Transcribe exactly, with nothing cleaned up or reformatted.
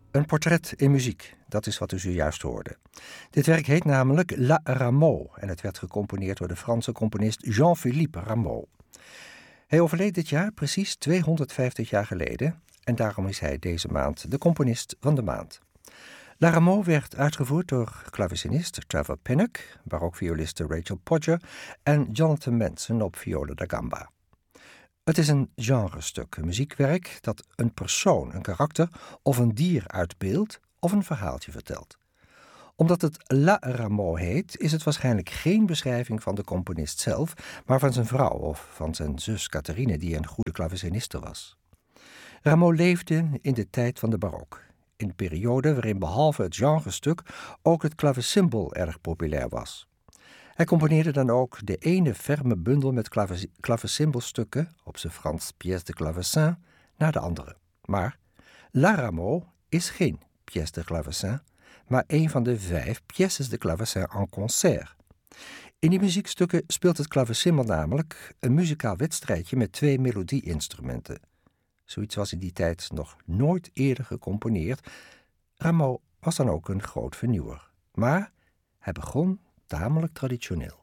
Een portret in muziek, dat is wat u zojuist hoorde. Dit werk heet namelijk La Rameau en het werd gecomponeerd door de Franse componist Jean-Philippe Rameau. Hij overleed dit jaar precies tweehonderdvijftig jaar geleden en daarom is hij deze maand de componist van de maand. La Rameau werd uitgevoerd door klavecinist Trevor Pinnock, barokvioliste Rachel Podger en Jonathan Manson op viola da gamba. Het is een genrestuk, een muziekwerk dat een persoon, een karakter of een dier uitbeeldt of een verhaaltje vertelt. Omdat het La Rameau heet, is het waarschijnlijk geen beschrijving van de componist zelf, maar van zijn vrouw of van zijn zus Catherine, die een goede klaveciniste was. Rameau leefde in de tijd van de barok, in de periode waarin behalve het genrestuk ook het clavecimbal erg populair was. Hij componeerde dan ook de ene ferme bundel met clave- clavecimbalstukken, op zijn Frans pièce de clavecin, naar de andere. Maar La Rameau is geen pièce de clavecin, maar een van de vijf pièces de clavecin en concert. In die muziekstukken speelt het clavecimbal namelijk een muzikaal wedstrijdje met twee melodie-instrumenten. Zoiets was in die tijd nog nooit eerder gecomponeerd. Rameau was dan ook een groot vernieuwer. Maar hij begon tamelijk traditioneel.